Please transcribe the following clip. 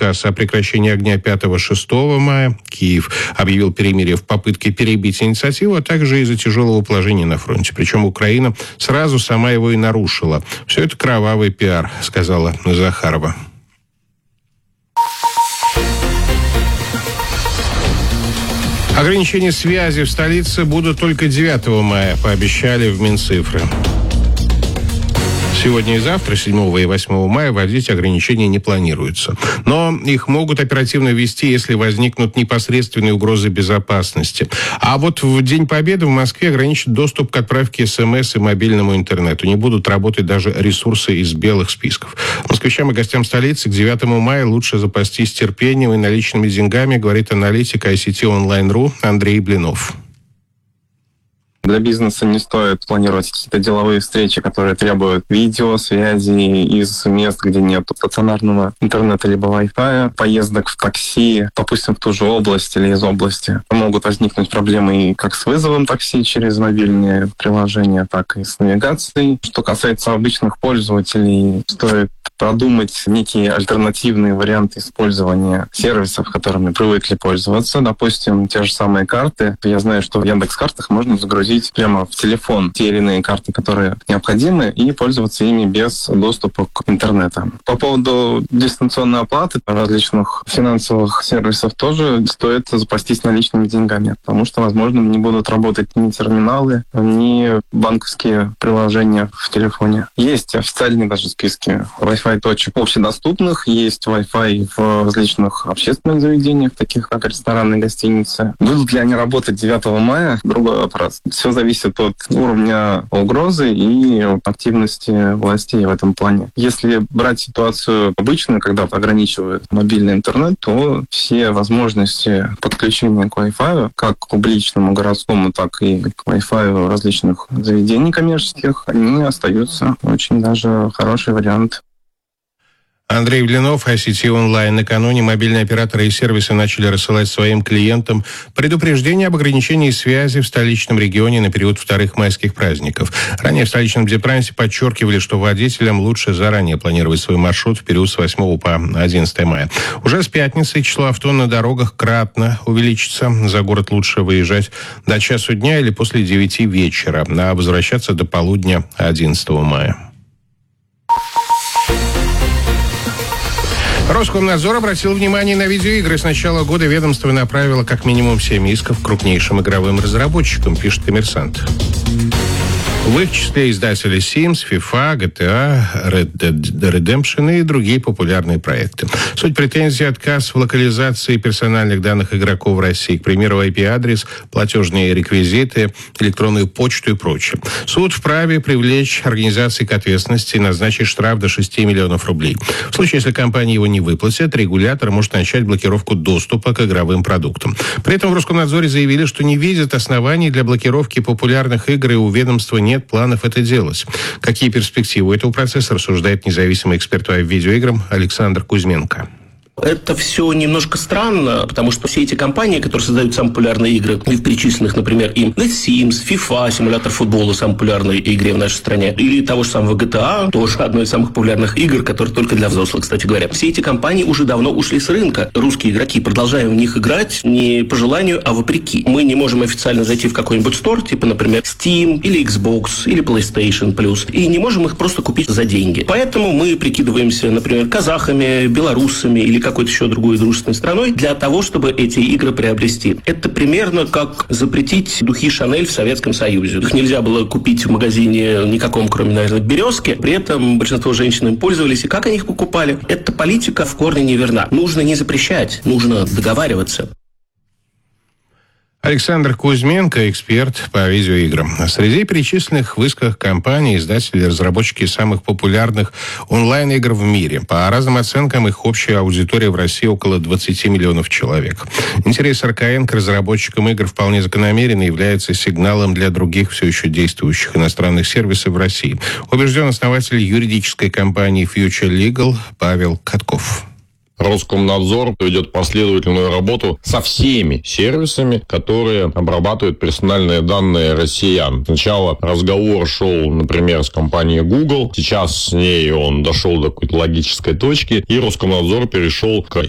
приказ о прекращении огня 5-6 мая. Киев объявил перемирие в попытке перебить инициативу, а также из-за тяжелого положения на фронте. Причем Украина сразу сама его и нарушила. Все это кровавый пиар, сказала Захарова. Ограничения связи в столице будут только 9 мая, пообещали в Минцифры. Сегодня и завтра, 7 и 8 мая, вводить ограничения не планируется. Но их могут оперативно ввести, если возникнут непосредственные угрозы безопасности. А вот в День Победы в Москве ограничат доступ к отправке СМС и мобильному интернету. Не будут работать даже ресурсы из белых списков. Москвичам и гостям столицы к 9 мая лучше запастись терпением и наличными деньгами, говорит аналитик ICT Online.ru Андрей Блинов. Для бизнеса не стоит планировать какие-то деловые встречи, которые требуют видеосвязи из мест, где нет стационарного интернета либо Wi-Fi, поездок в такси, допустим, в ту же область или из области. Могут возникнуть проблемы и как с вызовом такси через мобильные приложения, так и с навигацией. Что касается обычных пользователей, стоит продумать некие альтернативные варианты использования сервисов, которыми привыкли пользоваться. Допустим, те же самые карты. Я знаю, что в Яндекс.Картах можно загрузить прямо в телефон те или иные карты, которые необходимы, и пользоваться ими без доступа к интернету. По поводу дистанционной оплаты различных финансовых сервисов тоже стоит запастись наличными деньгами, потому что, возможно, не будут работать ни терминалы, ни банковские приложения в телефоне. Есть официальные даже списки Wi-Fi точек общедоступных, есть Wi-Fi в различных общественных заведениях, таких как рестораны и гостиницы. Будут ли они работать 9 мая? Другой вопрос. Все зависит от уровня угрозы и от активности властей в этом плане. Если брать ситуацию обычную, когда ограничивают мобильный интернет, то все возможности подключения к Wi-Fi, как к публичному городскому, так и к Wi-Fi различных заведений коммерческих, они остаются. Очень даже хороший вариант. Андрей Блинов, ICT Online. Накануне мобильные операторы и сервисы начали рассылать своим клиентам предупреждение об ограничении связи в столичном регионе на период вторых майских праздников. Ранее в столичном Дипрансе подчеркивали, что водителям лучше заранее планировать свой маршрут в период с 8 по 11 мая. Уже с пятницы число авто на дорогах кратно увеличится. За город лучше выезжать до часу дня или после 9 вечера, а возвращаться до полудня 11 мая. Роскомнадзор обратил внимание на видеоигры. С начала года ведомство направило как минимум 7 исков крупнейшим игровым разработчикам, пишет «Коммерсант». В их числе издатели Sims, FIFA, GTA, Red Dead Redemption и другие популярные проекты. Суть претензий — отказ в локализации персональных данных игроков в России. К примеру, IP-адрес, платежные реквизиты, электронную почту и прочее. Суд вправе привлечь организации к ответственности и назначить штраф до 6 миллионов рублей. В случае, если компания его не выплатит, регулятор может начать блокировку доступа к игровым продуктам. При этом в Роскомнадзоре заявили, что не видят оснований для блокировки популярных игр, и у ведомства нет планов это делать. Какие перспективы у этого процесса, рассуждает независимый эксперт по видеоиграм Александр Кузьменко. Это все немножко странно, потому что все эти компании, которые создают самые популярные игры, из перечисленных, например, им The Sims, FIFA, симулятор футбола, самой популярной игре в нашей стране, или того же самого GTA, тоже одной из самых популярных игр, которая только для взрослых, кстати говоря. Все эти компании уже давно ушли с рынка. Русские игроки продолжают в них играть не по желанию, а вопреки. Мы не можем официально зайти в какой-нибудь стор, типа, например, Steam, или Xbox, или PlayStation Plus, и не можем их просто купить за деньги. Поэтому мы прикидываемся, например, казахами, белорусами или какой-то еще другой дружественной страной для того, чтобы эти игры приобрести. Это примерно как запретить духи Шанель в Советском Союзе. Их нельзя было купить в магазине никаком, кроме, наверное, «Березки». При этом большинство женщин им пользовались. И как они их покупали? Эта политика в корне неверна. Нужно не запрещать, нужно договариваться. Александр Кузьменко, эксперт по видеоиграм. Среди перечисленных в исках компаний издатели и разработчики самых популярных онлайн-игр в мире. По разным оценкам, их общая аудитория в России около 20 миллионов человек. Интерес РКН к разработчикам игр вполне закономерен и является сигналом для других все еще действующих иностранных сервисов в России. Убежден основатель юридической компании Future Legal Павел Катков. Роскомнадзор ведет последовательную работу со всеми сервисами, которые обрабатывают персональные данные россиян. Сначала разговор шел, например, с компанией Google. Сейчас с ней он дошел до какой-то логической точки, и Роскомнадзор перешел к